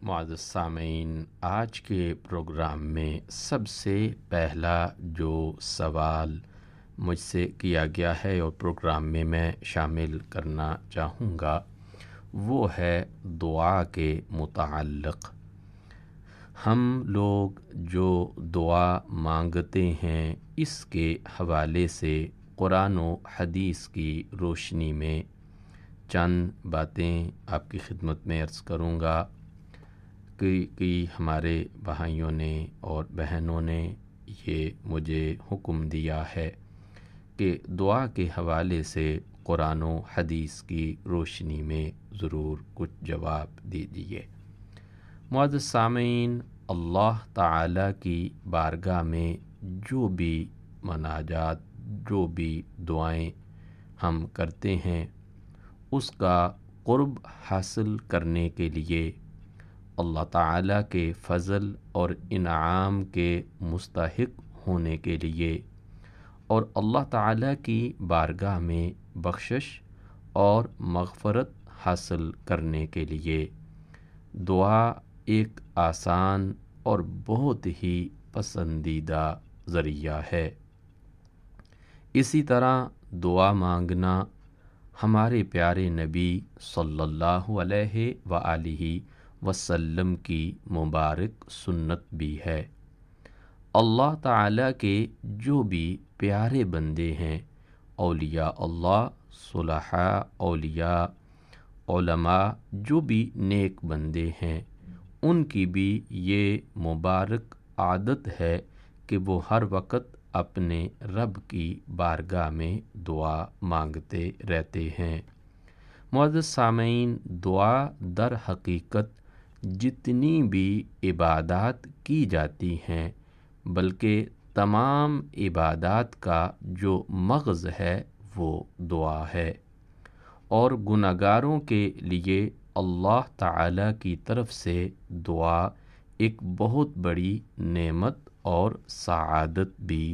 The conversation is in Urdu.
معزز سامعین، آج کے پروگرام میں سب سے پہلا جو سوال مجھ سے کیا گیا ہے اور پروگرام میں شامل کرنا چاہوں گا وہ ہے دعا کے متعلق۔ ہم لوگ جو دعا مانگتے ہیں اس کے حوالے سے قرآن و حدیث کی روشنی میں چند باتیں آپ کی خدمت میں عرض کروں گا کہ ہمارے بھائیوں نے اور بہنوں نے یہ مجھے حکم دیا ہے کہ دعا کے حوالے سے قرآن و حدیث کی روشنی میں ضرور کچھ جواب دیجیے۔ معزز سامعین، اللہ تعالیٰ کی بارگاہ میں جو بھی مناجات، جو بھی دعائیں ہم کرتے ہیں اس کا قرب حاصل کرنے کے لیے، اللہ تعالیٰ کے فضل اور انعام کے مستحق ہونے کے لیے اور اللہ تعالیٰ کی بارگاہ میں بخشش اور مغفرت حاصل کرنے کے لیے دعا ایک آسان اور بہت ہی پسندیدہ ذریعہ ہے۔ اسی طرح دعا مانگنا ہمارے پیارے نبی صلی اللہ علیہ وآلہ وسلم کی مبارک سنت بھی ہے۔ اللہ تعالیٰ کے جو بھی پیارے بندے ہیں، اولیاء اللہ، صلحاء، اولیاء، علماء، جو بھی نیک بندے ہیں، ان کی بھی یہ مبارک عادت ہے کہ وہ ہر وقت اپنے رب کی بارگاہ میں دعا مانگتے رہتے ہیں۔ معزز سامعین، دعا در حقیقت جتنی بھی عبادات کی جاتی ہیں بلکہ تمام عبادات کا جو مغز ہے وہ دعا ہے، اور گناہگاروں کے لیے اللہ تعالیٰ کی طرف سے دعا ایک بہت بڑی نعمت اور سعادت بھی